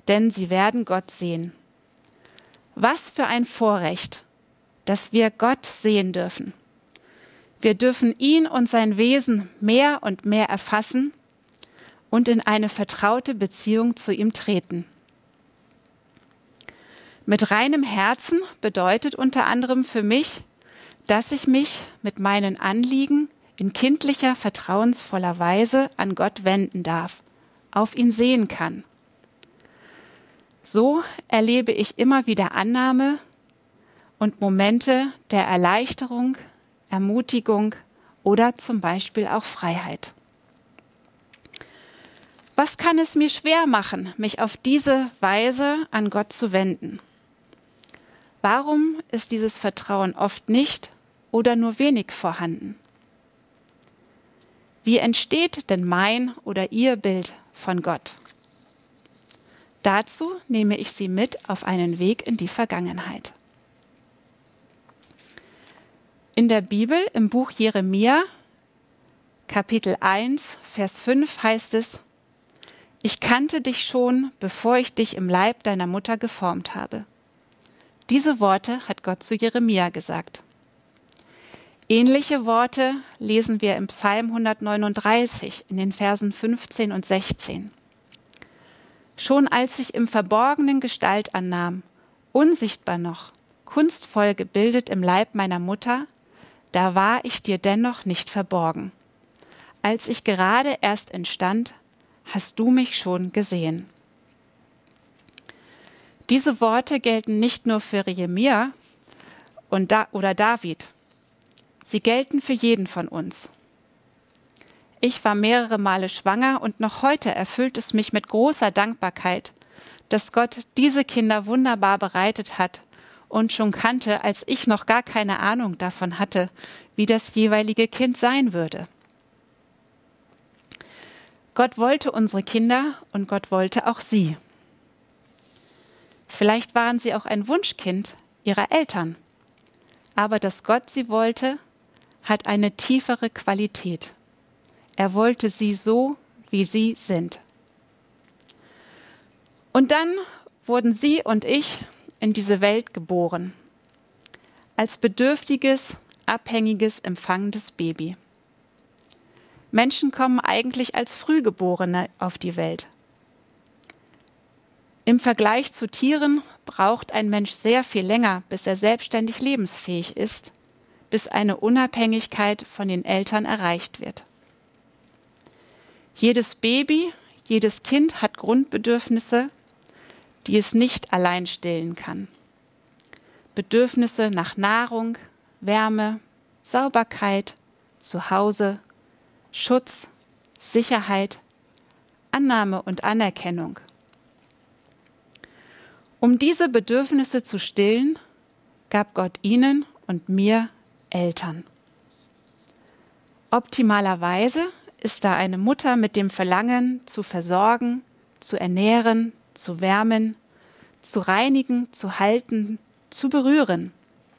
denn sie werden Gott sehen. Was für ein Vorrecht, dass wir Gott sehen dürfen. Wir dürfen ihn und sein Wesen mehr und mehr erfassen und in eine vertraute Beziehung zu ihm treten. Mit reinem Herzen bedeutet unter anderem für mich, dass ich mich mit meinen Anliegen in kindlicher, vertrauensvoller Weise an Gott wenden darf, auf ihn sehen kann. So erlebe ich immer wieder Annahme und Momente der Erleichterung, Ermutigung oder zum Beispiel auch Freiheit. Was kann es mir schwer machen, mich auf diese Weise an Gott zu wenden? Warum ist dieses Vertrauen oft nicht oder nur wenig vorhanden? Wie entsteht denn mein oder Ihr Bild von Gott? Dazu nehme ich Sie mit auf einen Weg in die Vergangenheit. In der Bibel, im Buch Jeremia, Kapitel 1, Vers 5 heißt es: Ich kannte dich schon, bevor ich dich im Leib deiner Mutter geformt habe. Diese Worte hat Gott zu Jeremia gesagt. Ähnliche Worte lesen wir im Psalm 139 in den Versen 15 und 16. Schon als ich im Verborgenen Gestalt annahm, unsichtbar noch, kunstvoll gebildet im Leib meiner Mutter, da war ich dir dennoch nicht verborgen. Als ich gerade erst entstand, hast du mich schon gesehen. Diese Worte gelten nicht nur für Jeremia oder David. Sie gelten für jeden von uns. Ich war mehrere Male schwanger und noch heute erfüllt es mich mit großer Dankbarkeit, dass Gott diese Kinder wunderbar bereitet hat und schon kannte, als ich noch gar keine Ahnung davon hatte, wie das jeweilige Kind sein würde. Gott wollte unsere Kinder und Gott wollte auch sie. Vielleicht waren sie auch ein Wunschkind ihrer Eltern, aber dass Gott sie wollte, hat eine tiefere Qualität. Er wollte sie so, wie sie sind. Und dann wurden Sie und ich in diese Welt geboren, als bedürftiges, abhängiges, empfangendes Baby. Menschen kommen eigentlich als Frühgeborene auf die Welt. Im Vergleich zu Tieren braucht ein Mensch sehr viel länger, bis er selbstständig lebensfähig ist, bis eine Unabhängigkeit von den Eltern erreicht wird. Jedes Baby, jedes Kind hat Grundbedürfnisse, die es nicht allein stillen kann. Bedürfnisse nach Nahrung, Wärme, Sauberkeit, Zuhause, Schutz, Sicherheit, Annahme und Anerkennung. Um diese Bedürfnisse zu stillen, gab Gott Ihnen und mir Eltern. Optimalerweise ist da eine Mutter mit dem Verlangen, zu versorgen, zu ernähren, zu wärmen, zu reinigen, zu halten, zu berühren.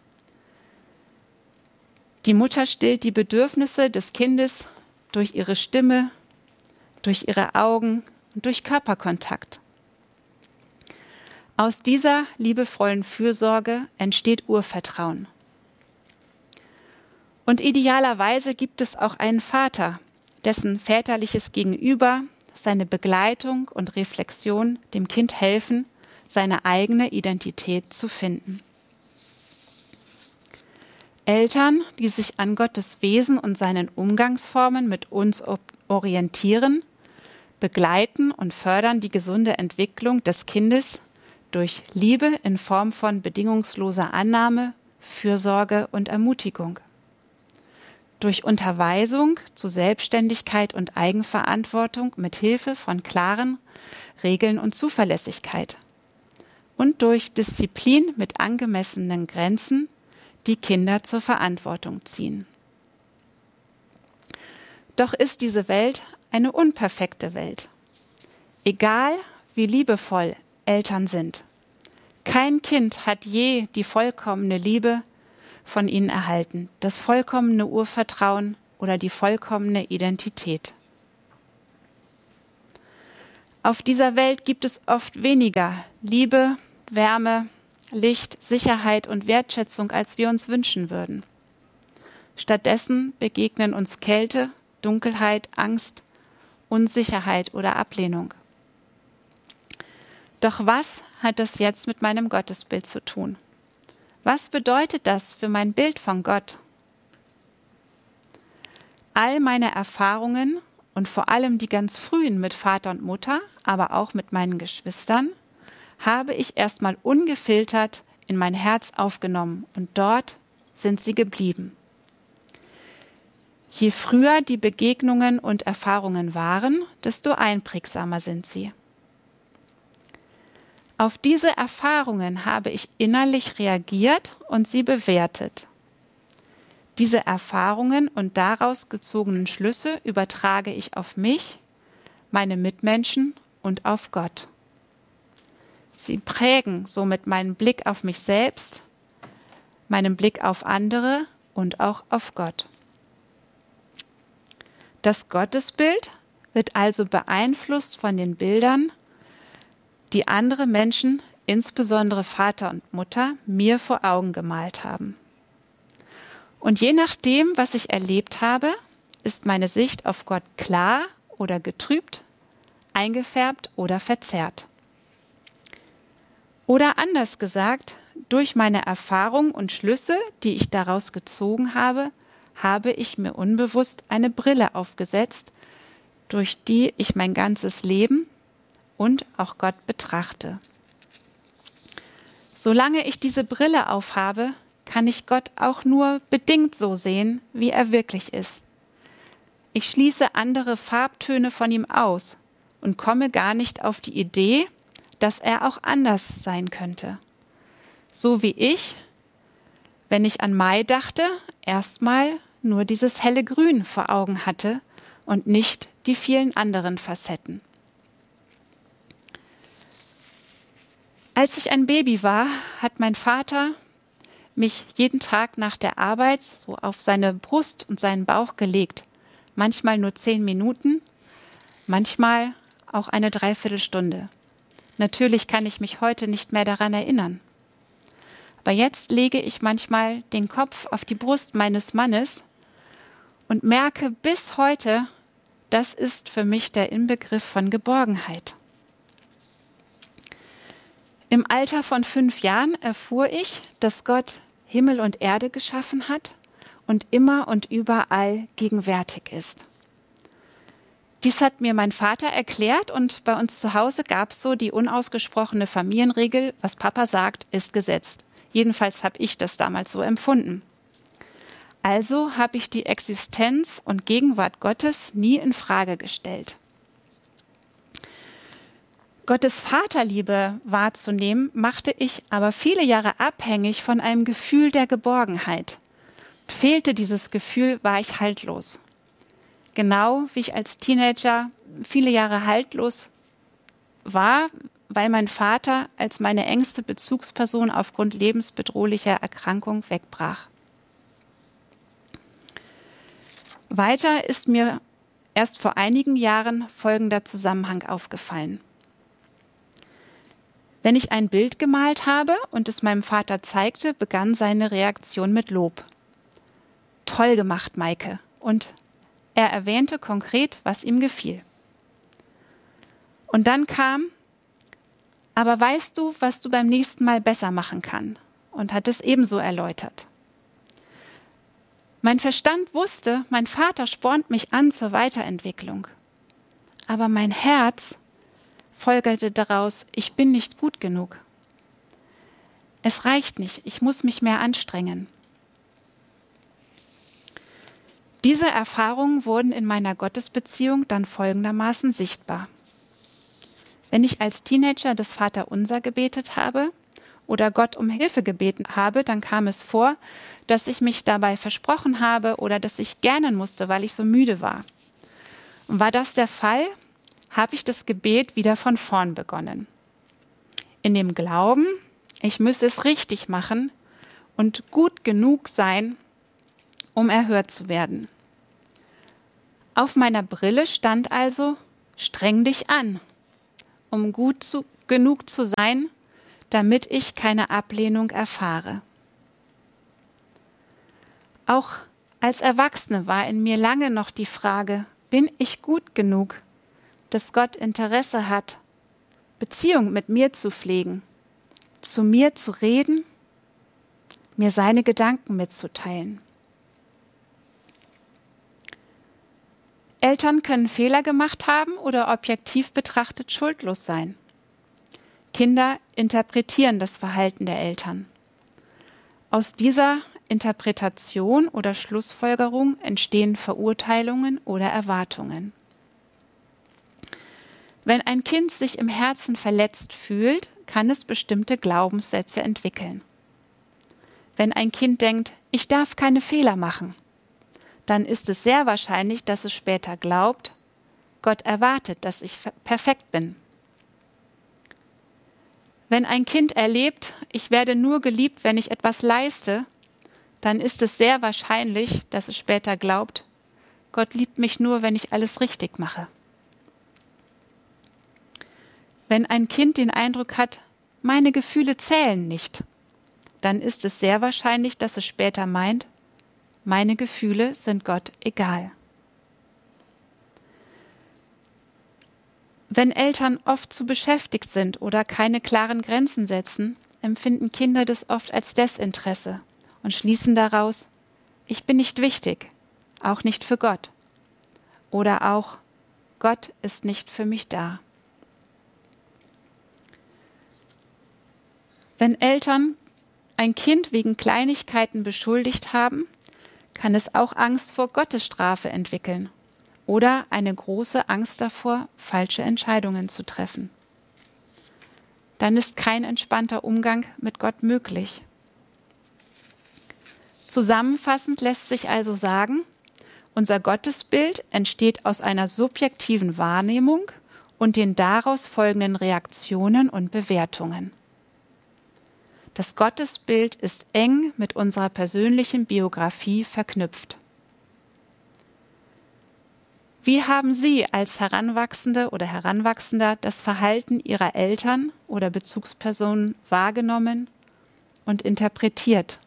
Die Mutter stillt die Bedürfnisse des Kindes durch ihre Stimme, durch ihre Augen und durch Körperkontakt. Aus dieser liebevollen Fürsorge entsteht Urvertrauen. Und idealerweise gibt es auch einen Vater, dessen väterliches Gegenüber, seine Begleitung und Reflexion dem Kind helfen, seine eigene Identität zu finden. Eltern, die sich an Gottes Wesen und seinen Umgangsformen mit uns orientieren, begleiten und fördern die gesunde Entwicklung des Kindes durch Liebe in Form von bedingungsloser Annahme, Fürsorge und Ermutigung. Durch Unterweisung zu Selbstständigkeit und Eigenverantwortung mit Hilfe von klaren Regeln und Zuverlässigkeit. Und durch Disziplin mit angemessenen Grenzen, die Kinder zur Verantwortung ziehen. Doch ist diese Welt eine unperfekte Welt. Egal, wie liebevoll Eltern sind. Kein Kind hat je die vollkommene Liebe von ihnen erhalten, das vollkommene Urvertrauen oder die vollkommene Identität. Auf dieser Welt gibt es oft weniger Liebe, Wärme, Licht, Sicherheit und Wertschätzung, als wir uns wünschen würden. Stattdessen begegnen uns Kälte, Dunkelheit, Angst, Unsicherheit oder Ablehnung. Doch was hat das jetzt mit meinem Gottesbild zu tun? Was bedeutet das für mein Bild von Gott? All meine Erfahrungen und vor allem die ganz frühen mit Vater und Mutter, aber auch mit meinen Geschwistern, habe ich erstmal ungefiltert in mein Herz aufgenommen und dort sind sie geblieben. Je früher die Begegnungen und Erfahrungen waren, desto einprägsamer sind sie. Auf diese Erfahrungen habe ich innerlich reagiert und sie bewertet. Diese Erfahrungen und daraus gezogenen Schlüsse übertrage ich auf mich, meine Mitmenschen und auf Gott. Sie prägen somit meinen Blick auf mich selbst, meinen Blick auf andere und auch auf Gott. Das Gottesbild wird also beeinflusst von den Bildern, die andere Menschen, insbesondere Vater und Mutter, mir vor Augen gemalt haben. Und je nachdem, was ich erlebt habe, ist meine Sicht auf Gott klar oder getrübt, eingefärbt oder verzerrt. Oder anders gesagt, durch meine Erfahrung und Schlüsse, die ich daraus gezogen habe, habe ich mir unbewusst eine Brille aufgesetzt, durch die ich mein ganzes Leben und auch Gott betrachte. Solange ich diese Brille aufhabe, kann ich Gott auch nur bedingt so sehen, wie er wirklich ist. Ich schließe andere Farbtöne von ihm aus und komme gar nicht auf die Idee, dass er auch anders sein könnte. So wie ich, wenn ich an Mai dachte, erstmal nur dieses helle Grün vor Augen hatte und nicht die vielen anderen Facetten. Als ich ein Baby war, hat mein Vater mich jeden Tag nach der Arbeit so auf seine Brust und seinen Bauch gelegt. Manchmal nur 10 Minuten, manchmal auch eine Dreiviertelstunde. Natürlich kann ich mich heute nicht mehr daran erinnern. Aber jetzt lege ich manchmal den Kopf auf die Brust meines Mannes und merke bis heute, das ist für mich der Inbegriff von Geborgenheit. Im Alter von 5 Jahren erfuhr ich, dass Gott Himmel und Erde geschaffen hat und immer und überall gegenwärtig ist. Dies hat mir mein Vater erklärt und bei uns zu Hause gab es so die unausgesprochene Familienregel, was Papa sagt, ist Gesetz. Jedenfalls habe ich das damals so empfunden. Also habe ich die Existenz und Gegenwart Gottes nie in Frage gestellt. Gottes Vaterliebe wahrzunehmen, machte ich aber viele Jahre abhängig von einem Gefühl der Geborgenheit. Fehlte dieses Gefühl, war ich haltlos. Genau wie ich als Teenager viele Jahre haltlos war, weil mein Vater als meine engste Bezugsperson aufgrund lebensbedrohlicher Erkrankung wegbrach. Weiter ist mir erst vor einigen Jahren folgender Zusammenhang aufgefallen. Wenn ich ein Bild gemalt habe und es meinem Vater zeigte, begann seine Reaktion mit Lob. Toll gemacht, Maike. Und er erwähnte konkret, was ihm gefiel. Und dann kam, aber weißt du, was du beim nächsten Mal besser machen kannst? Und hat es ebenso erläutert. Mein Verstand wusste, mein Vater spornt mich an zur Weiterentwicklung. Aber mein Herz folgerte daraus, ich bin nicht gut genug. Es reicht nicht, ich muss mich mehr anstrengen. Diese Erfahrungen wurden in meiner Gottesbeziehung dann folgendermaßen sichtbar. Wenn ich als Teenager das Vaterunser gebetet habe oder Gott um Hilfe gebeten habe, dann kam es vor, dass ich mich dabei versprochen habe oder dass ich gähnen musste, weil ich so müde war. Und war das der Fall, habe ich das Gebet wieder von vorn begonnen. In dem Glauben, ich müsse es richtig machen und gut genug sein, um erhört zu werden. Auf meiner Brille stand also, streng dich an. um genug zu sein, damit ich keine Ablehnung erfahre. Auch als Erwachsene war in mir lange noch die Frage, bin ich gut genug, dass Gott Interesse hat, Beziehung mit mir zu pflegen, zu mir zu reden, mir seine Gedanken mitzuteilen. Eltern können Fehler gemacht haben oder objektiv betrachtet schuldlos sein. Kinder interpretieren das Verhalten der Eltern. Aus dieser Interpretation oder Schlussfolgerung entstehen Verurteilungen oder Erwartungen. Wenn ein Kind sich im Herzen verletzt fühlt, kann es bestimmte Glaubenssätze entwickeln. Wenn ein Kind denkt, ich darf keine Fehler machen, dann ist es sehr wahrscheinlich, dass es später glaubt, Gott erwartet, dass ich perfekt bin. Wenn ein Kind erlebt, ich werde nur geliebt, wenn ich etwas leiste, dann ist es sehr wahrscheinlich, dass es später glaubt, Gott liebt mich nur, wenn ich alles richtig mache. Wenn ein Kind den Eindruck hat, meine Gefühle zählen nicht, dann ist es sehr wahrscheinlich, dass es später meint, meine Gefühle sind Gott egal. Wenn Eltern oft zu beschäftigt sind oder keine klaren Grenzen setzen, empfinden Kinder das oft als Desinteresse und schließen daraus, ich bin nicht wichtig, auch nicht für Gott. Oder auch, Gott ist nicht für mich da. Wenn Eltern ein Kind wegen Kleinigkeiten beschuldigt haben, kann es auch Angst vor Gottes Strafe entwickeln oder eine große Angst davor, falsche Entscheidungen zu treffen. Dann ist kein entspannter Umgang mit Gott möglich. Zusammenfassend lässt sich also sagen, unser Gottesbild entsteht aus einer subjektiven Wahrnehmung und den daraus folgenden Reaktionen und Bewertungen. Das Gottesbild ist eng mit unserer persönlichen Biografie verknüpft. Wie haben Sie als Heranwachsende oder Heranwachsender das Verhalten Ihrer Eltern oder Bezugspersonen wahrgenommen und interpretiert?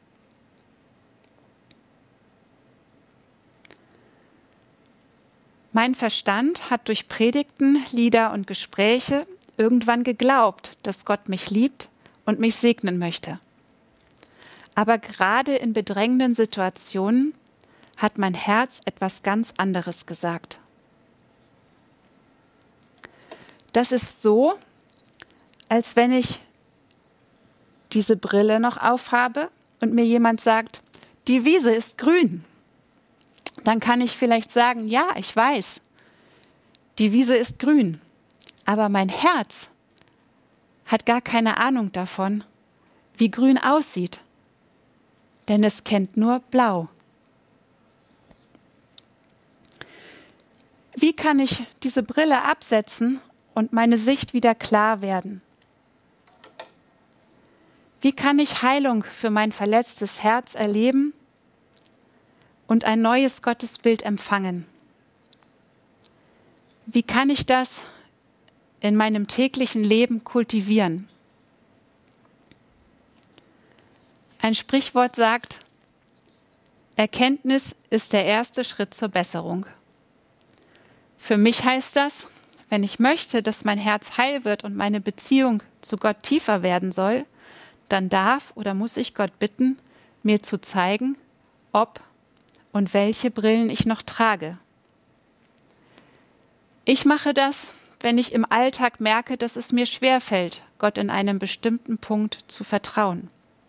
Mein Verstand hat durch Predigten, Lieder und Gespräche irgendwann geglaubt, dass Gott mich liebt und mich segnen möchte. Aber gerade in bedrängenden Situationen hat mein Herz etwas ganz anderes gesagt. Das ist so, als wenn ich diese Brille noch aufhabe und mir jemand sagt, die Wiese ist grün. Dann kann ich vielleicht sagen, ja, ich weiß, die Wiese ist grün. Aber mein Herz hat gar keine Ahnung davon, wie grün aussieht. Denn es kennt nur Blau. Wie kann ich diese Brille absetzen und meine Sicht wieder klar werden? Wie kann ich Heilung für mein verletztes Herz erleben und ein neues Gottesbild empfangen? Wie kann ich das in meinem täglichen Leben kultivieren? Ein Sprichwort sagt, Erkenntnis ist der erste Schritt zur Besserung. Für mich heißt das, wenn ich möchte, dass mein Herz heil wird und meine Beziehung zu Gott tiefer werden soll, dann darf oder muss ich Gott bitten, mir zu zeigen, ob und welche Brillen ich noch trage. Ich mache das, wenn ich im Alltag merke, dass es mir schwerfällt, Gott in einem bestimmten Punkt zu vertrauen.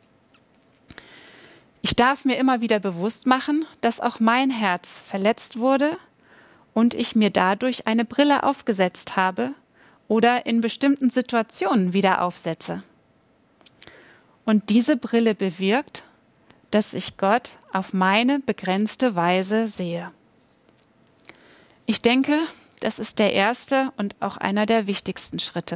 Ich darf mir immer wieder bewusst machen, dass auch mein Herz verletzt wurde und ich mir dadurch eine Brille aufgesetzt habe oder in bestimmten Situationen wieder aufsetze. Und diese Brille bewirkt, dass ich Gott auf meine begrenzte Weise sehe. Ich denke, das ist der erste und auch einer der wichtigsten Schritte.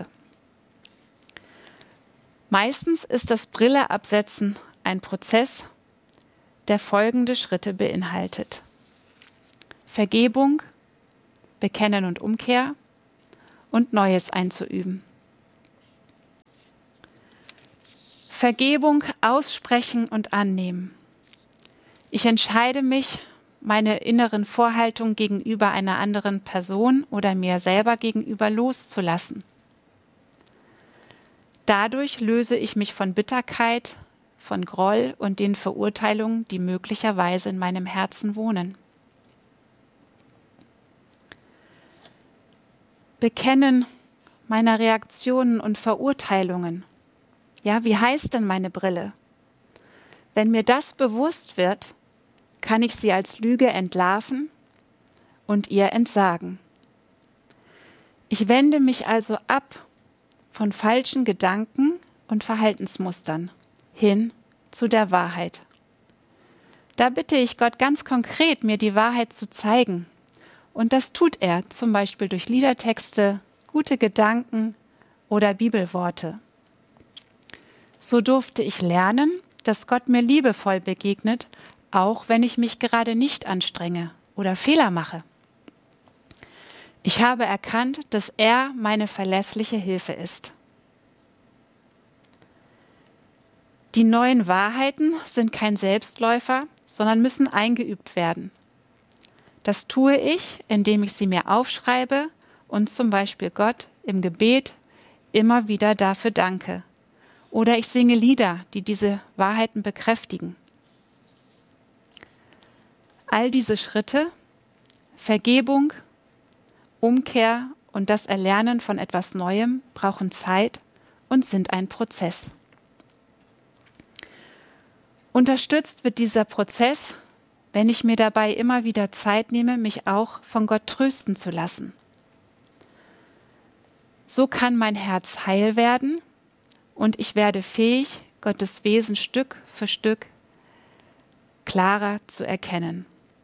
Meistens ist das Brille-Absetzen ein Prozess, der folgende Schritte beinhaltet: Vergebung, Bekennen und Umkehr und Neues einzuüben. Vergebung aussprechen und annehmen. Ich entscheide mich, meine inneren Vorhaltungen gegenüber einer anderen Person oder mir selber gegenüber loszulassen. Dadurch löse ich mich von Bitterkeit, von Groll und den Verurteilungen, die möglicherweise in meinem Herzen wohnen. Bekennen meiner Reaktionen und Verurteilungen. Ja, wie heißt denn meine Brille? Wenn mir das bewusst wird, kann ich sie als Lüge entlarven und ihr entsagen. Ich wende mich also ab von falschen Gedanken und Verhaltensmustern hin zu der Wahrheit. Da bitte ich Gott ganz konkret, mir die Wahrheit zu zeigen. Und das tut er zum Beispiel durch Liedertexte, gute Gedanken oder Bibelworte. So durfte ich lernen, dass Gott mir liebevoll begegnet, auch wenn ich mich gerade nicht anstrenge oder Fehler mache. Ich habe erkannt, dass er meine verlässliche Hilfe ist. Die neuen Wahrheiten sind kein Selbstläufer, sondern müssen eingeübt werden. Das tue ich, indem ich sie mir aufschreibe und zum Beispiel Gott im Gebet immer wieder dafür danke. Oder ich singe Lieder, die diese Wahrheiten bekräftigen. All diese Schritte, Vergebung, Umkehr und das Erlernen von etwas Neuem, brauchen Zeit und sind ein Prozess. Unterstützt wird dieser Prozess, wenn ich mir dabei immer wieder Zeit nehme, mich auch von Gott trösten zu lassen. So kann mein Herz heil werden und ich werde fähig, Gottes Wesen Stück für Stück klarer zu erkennen.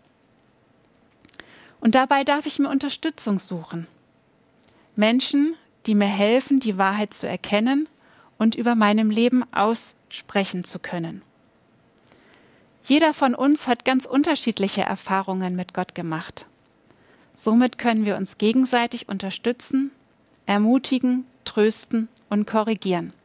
Und dabei darf ich mir Unterstützung suchen. Menschen, die mir helfen, die Wahrheit zu erkennen und über meinem Leben aussprechen zu können. Jeder von uns hat ganz unterschiedliche Erfahrungen mit Gott gemacht. Somit können wir uns gegenseitig unterstützen, ermutigen, trösten und korrigieren.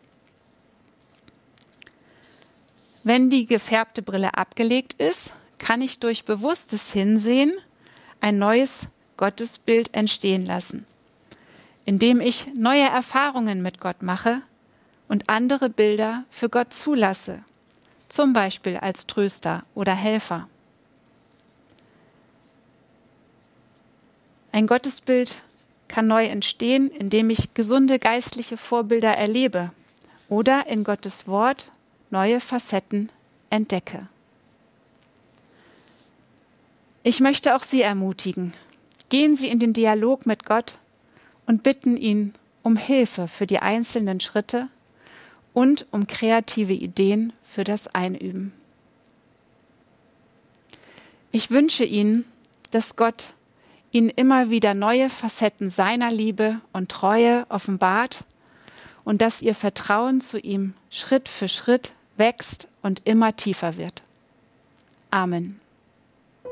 Wenn die gefärbte Brille abgelegt ist, kann ich durch bewusstes Hinsehen ein neues Gottesbild entstehen lassen, indem ich neue Erfahrungen mit Gott mache und andere Bilder für Gott zulasse, zum Beispiel als Tröster oder Helfer. Ein Gottesbild kann neu entstehen, indem ich gesunde geistliche Vorbilder erlebe oder in Gottes Wort neue Facetten entdecke. Ich möchte auch Sie ermutigen. Gehen Sie in den Dialog mit Gott und bitten ihn um Hilfe für die einzelnen Schritte und um kreative Ideen für das Einüben. Ich wünsche Ihnen, dass Gott Ihnen immer wieder neue Facetten seiner Liebe und Treue offenbart und dass Ihr Vertrauen zu ihm Schritt für Schritt wächst und immer tiefer wird. Amen.